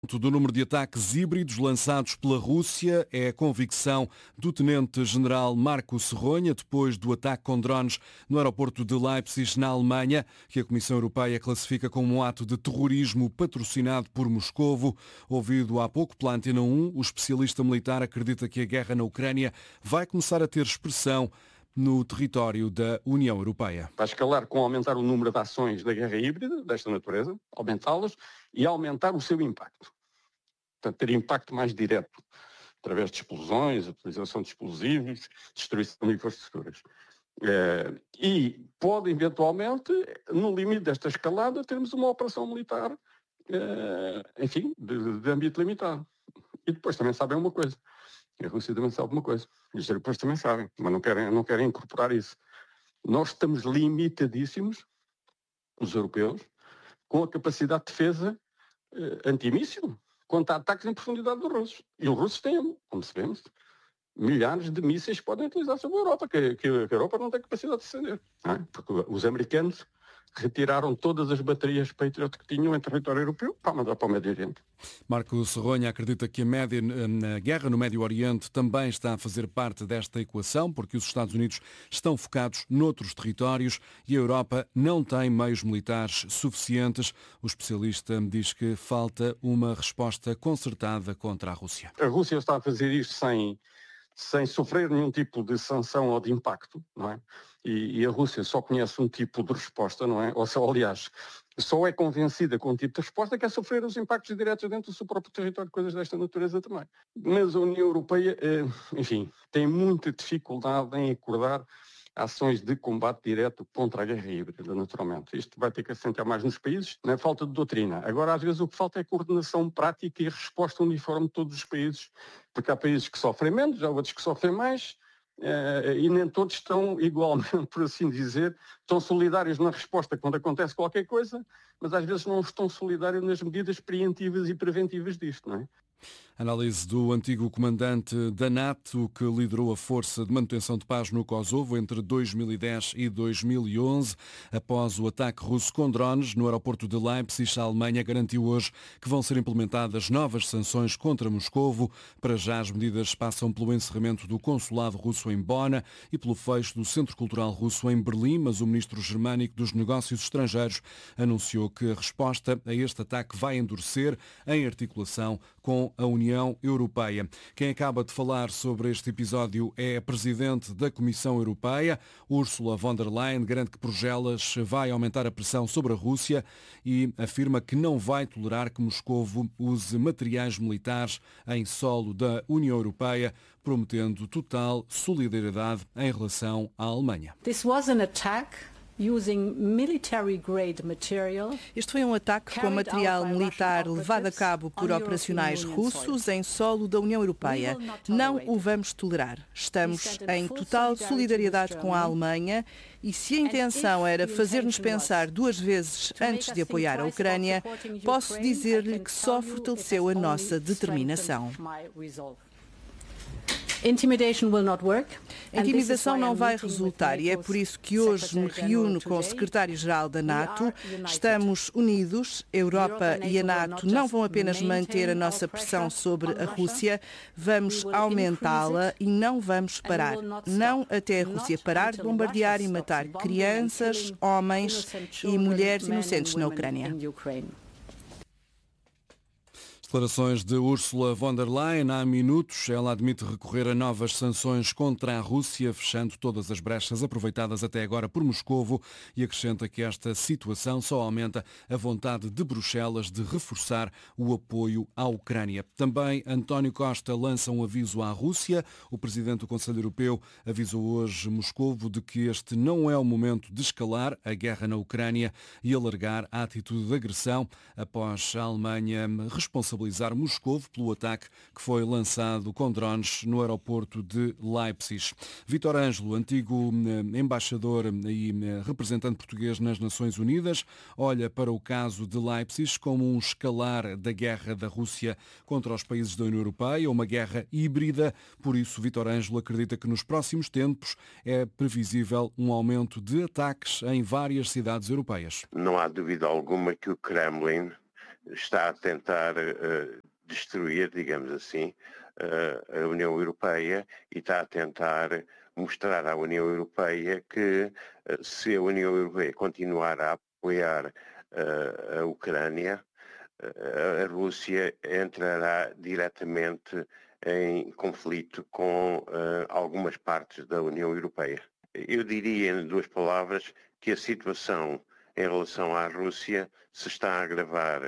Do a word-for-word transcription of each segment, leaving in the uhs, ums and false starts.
Do número de ataques híbridos lançados pela Rússia é a convicção do tenente-general Marco Serronha, depois do ataque com drones no aeroporto de Leipzig, na Alemanha, que a Comissão Europeia classifica como um ato de terrorismo patrocinado por Moscovo. Ouvido há pouco pela Antena um, o especialista militar acredita que a guerra na Ucrânia vai começar a ter expressão no território da União Europeia. Vai escalar com aumentar o número de ações da guerra híbrida, desta natureza, aumentá-las e aumentar o seu impacto. Portanto, ter impacto mais direto, através de explosões, utilização de explosivos, destruição de infraestruturas. É, e pode, eventualmente, no limite desta escalada, termos uma operação militar, é, enfim, de, de âmbito limitado. E depois também sabem uma coisa. A Rússia também sabe uma coisa. Os europeus também sabem, mas não querem, não querem incorporar isso. Nós estamos limitadíssimos, os europeus, com a capacidade de defesa eh, antimíssil, quanto a ataques em profundidade dos russos. E os russos têm, como sabemos, milhares de mísseis que podem utilizar sobre a Europa, que, que a Europa não tem capacidade de defender. Não é? Porque os americanos retiraram todas as baterias Patriot que tinham em território europeu para mandar para o Médio Oriente. Marco Serronha acredita que a, média, a guerra no Médio Oriente também está a fazer parte desta equação, porque os Estados Unidos estão focados noutros territórios e a Europa não tem meios militares suficientes. O especialista diz que falta uma resposta concertada contra a Rússia. A Rússia está a fazer isto sem... sem sofrer nenhum tipo de sanção ou de impacto, não é? E, e a Rússia só conhece um tipo de resposta, não é? Ou só, aliás, só é convencida com um tipo de resposta que é sofrer os impactos diretos dentro do seu próprio território, coisas desta natureza também. Mas a União Europeia, enfim, tem muita dificuldade em acordar ações de combate direto contra a guerra híbrida, naturalmente. Isto vai ter que assentar mais nos países, na falta de doutrina. Agora, às vezes, o que falta é coordenação prática e resposta uniforme de todos os países, porque há países que sofrem menos, há outros que sofrem mais, eh, e nem todos estão igualmente, por assim dizer, estão solidários na resposta quando acontece qualquer coisa, mas às vezes não estão solidários nas medidas preventivas e preventivas disto, não é? Análise do antigo comandante da NATO, que liderou a Força de Manutenção de Paz no Kosovo entre dois mil e dez e dois mil e onze. Após o ataque russo com drones no aeroporto de Leipzig, a Alemanha garantiu hoje que vão ser implementadas novas sanções contra Moscovo. Para já, as medidas passam pelo encerramento do consulado russo em Bona e pelo fecho do Centro Cultural Russo em Berlim, mas o ministro germânico dos Negócios Estrangeiros anunciou que a resposta a este ataque vai endurecer em articulação com a União Europeia. Quem acaba de falar sobre este episódio é a Presidente da Comissão Europeia, Ursula von der Leyen, garante que Bruxelas vai aumentar a pressão sobre a Rússia e afirma que não vai tolerar que Moscovo use materiais militares em solo da União Europeia, prometendo total solidariedade em relação à Alemanha. This was an attack. Este foi um ataque com material militar levado a cabo por operacionais russos em solo da União Europeia. Não o vamos tolerar. Estamos em total solidariedade com a Alemanha e se a intenção era fazer-nos pensar duas vezes antes de apoiar a Ucrânia, posso dizer-lhe que só fortaleceu a nossa determinação. A intimidação não vai resultar e é por isso que hoje me reúno com o secretário-geral da NATO. Estamos unidos, a Europa e a NATO não vão apenas manter a nossa pressão sobre a Rússia, vamos aumentá-la e não vamos parar. Não até a Rússia parar de bombardear e matar crianças, homens e mulheres inocentes na Ucrânia. Declarações de Ursula von der Leyen há minutos. Ela admite recorrer a novas sanções contra a Rússia, fechando todas as brechas aproveitadas até agora por Moscovo e acrescenta que esta situação só aumenta a vontade de Bruxelas de reforçar o apoio à Ucrânia. Também António Costa lança um aviso à Rússia. O presidente do Conselho Europeu avisou hoje Moscovo de que este não é o momento de escalar a guerra na Ucrânia e alargar a atitude de agressão após a Alemanha responsabilizar Moscovo pelo ataque que foi lançado com drones no aeroporto de Leipzig. Vítor Ângelo, antigo embaixador e representante português nas Nações Unidas, olha para o caso de Leipzig como um escalar da guerra da Rússia contra os países da União Europeia, uma guerra híbrida. Por isso, Vítor Ângelo acredita que nos próximos tempos é previsível um aumento de ataques em várias cidades europeias. Não há dúvida alguma que o Kremlin está a tentar uh, destruir, digamos assim, uh, a União Europeia e está a tentar mostrar à União Europeia que uh, se a União Europeia continuar a apoiar uh, a Ucrânia, uh, a Rússia entrará diretamente em conflito com uh, algumas partes da União Europeia. Eu diria, em duas palavras, que a situação em relação à Rússia se está a agravar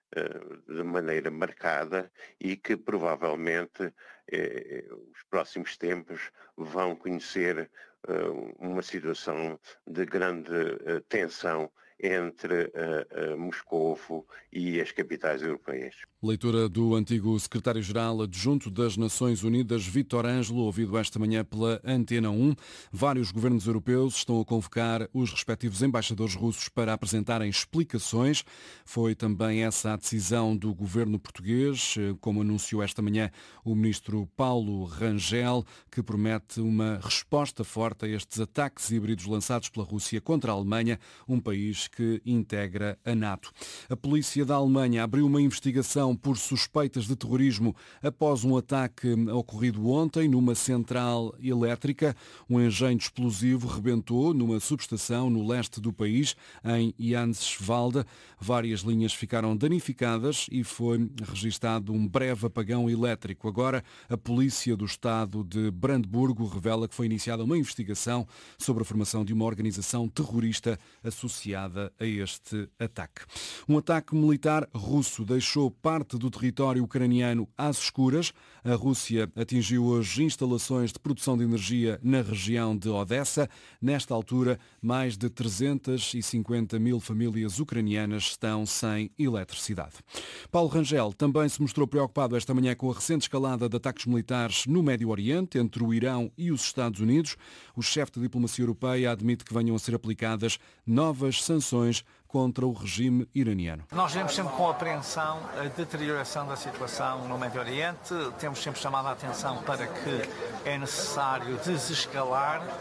uh, de maneira marcada e que provavelmente eh, os próximos tempos vão conhecer uh, uma situação de grande uh, tensão entre uh, uh, Moscovo e as capitais europeias. Leitura do antigo secretário-geral adjunto das Nações Unidas, Vítor Ângelo, ouvido esta manhã pela Antena um. Vários governos europeus estão a convocar os respectivos embaixadores russos para apresentarem explicações. Foi também essa a decisão do governo português, como anunciou esta manhã o ministro Paulo Rangel, que promete uma resposta forte a estes ataques híbridos lançados pela Rússia contra a Alemanha, um país que integra a NATO. A polícia da Alemanha abriu uma investigação por suspeitas de terrorismo após um ataque ocorrido ontem numa central elétrica. Um engenho explosivo rebentou numa subestação no leste do país, em Janswalde. Várias linhas ficaram danificadas e foi registado um breve apagão elétrico. Agora, a polícia do estado de Brandemburgo revela que foi iniciada uma investigação sobre a formação de uma organização terrorista associada a este ataque. Um ataque militar russo deixou parte do território ucraniano às escuras. A Rússia atingiu hoje instalações de produção de energia na região de Odessa. Nesta altura, mais de trezentas e cinquenta mil famílias ucranianas estão sem eletricidade. Paulo Rangel também se mostrou preocupado esta manhã com a recente escalada de ataques militares no Médio Oriente, entre o Irão e os Estados Unidos. O chefe de diplomacia europeia admite que venham a ser aplicadas novas sanções contra o regime iraniano. Nós vemos sempre com apreensão a deterioração da situação no Médio Oriente. Temos sempre chamado a atenção para que é necessário desescalar uh, uh,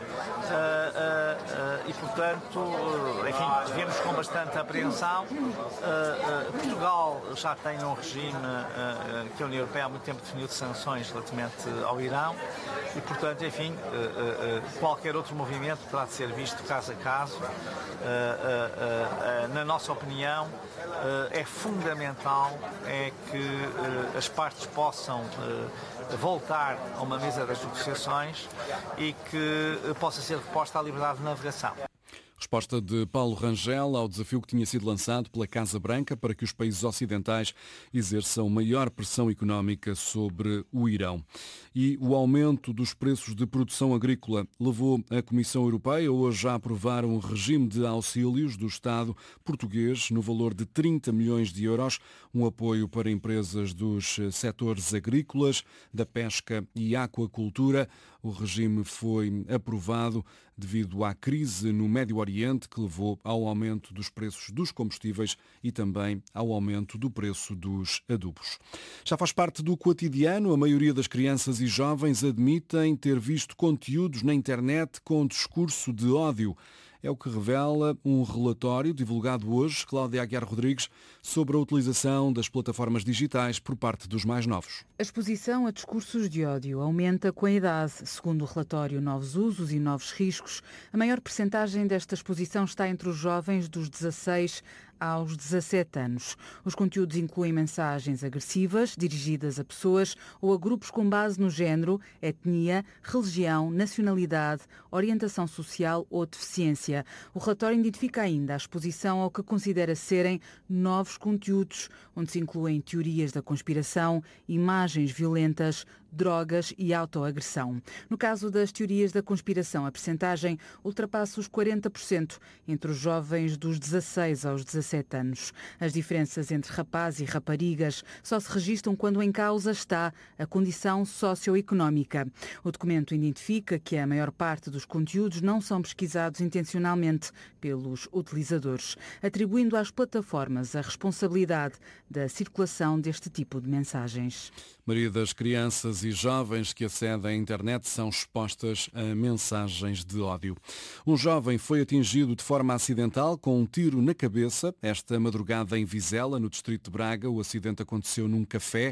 uh, e, portanto, uh, enfim, vemos com bastante apreensão. Uh, uh, Portugal já tem um regime uh, uh, que a União Europeia há muito tempo definiu de sanções relativamente ao Irão e, portanto, enfim, uh, uh, qualquer outro movimento terá de ser visto caso a caso. Uh, uh, uh, uh, na nossa opinião, uh, é fundamental é que uh, as partes possam uh, voltar a uma mesa das negociações e que uh, possa ser reposta a liberdade de navegação. Resposta de Paulo Rangel ao desafio que tinha sido lançado pela Casa Branca para que os países ocidentais exerçam maior pressão económica sobre o Irão. E o aumento dos preços de produção agrícola levou a Comissão Europeia hoje a aprovar um regime de auxílios do Estado português no valor de trinta milhões de euros, um apoio para empresas dos setores agrícolas, da pesca e aquacultura. O regime foi aprovado devido à crise no Médio Oriente, que levou ao aumento dos preços dos combustíveis e também ao aumento do preço dos adubos. Já faz parte do cotidiano, a maioria das crianças e jovens admitem ter visto conteúdos na internet com discurso de ódio. É o que revela um relatório divulgado hoje, Cláudia Aguiar Rodrigues, sobre a utilização das plataformas digitais por parte dos mais novos. A exposição a discursos de ódio aumenta com a idade. Segundo o relatório Novos Usos e Novos Riscos, a maior percentagem desta exposição está entre os jovens dos dezasseis aos dezassete anos. Os conteúdos incluem mensagens agressivas, dirigidas a pessoas ou a grupos com base no género, etnia, religião, nacionalidade, orientação social ou deficiência. O relatório identifica ainda a exposição ao que considera serem novos conteúdos, onde se incluem teorias da conspiração, imagens violentas, drogas e autoagressão. No caso das teorias da conspiração, a percentagem ultrapassa os quarenta por cento entre os jovens dos dezasseis aos dezassete anos. As diferenças entre rapazes e raparigas só se registram quando em causa está a condição socioeconómica. O documento identifica que a maior parte dos conteúdos não são pesquisados intencionalmente pelos utilizadores, atribuindo às plataformas a responsabilidade da circulação deste tipo de mensagens. A maioria das crianças e jovens que acedem à internet são expostas a mensagens de ódio. Um jovem foi atingido de forma acidental com um tiro na cabeça Esta madrugada em Vizela, no distrito de Braga, o acidente aconteceu num café.